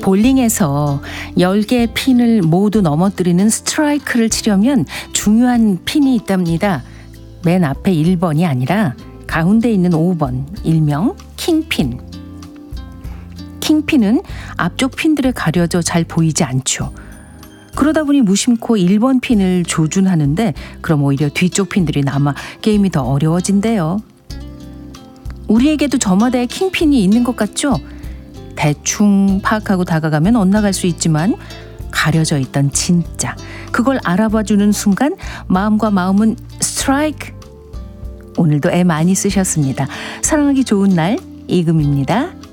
볼링에서 10개의 핀을 모두 넘어뜨리는 스트라이크를 치려면 중요한 핀이 있답니다. 맨 앞에 1번이 아니라 가운데 있는 5번, 일명 킹핀. 킹핀은 앞쪽 핀들에 가려져 잘 보이지 않죠. 그러다 보니 무심코 1번 핀을 조준하는데 그럼 오히려 뒤쪽 핀들이 남아 게임이 더 어려워진대요. 우리에게도 저마다의 킹핀이 있는 것 같죠? 대충 파악하고 다가가면 엇나갈 수 있지만 가려져 있던 진짜 그걸 알아봐주는 순간 마음과 마음은 스트라이크. 오늘도 애 많이 쓰셨습니다. 사랑하기 좋은 날 이금입니다.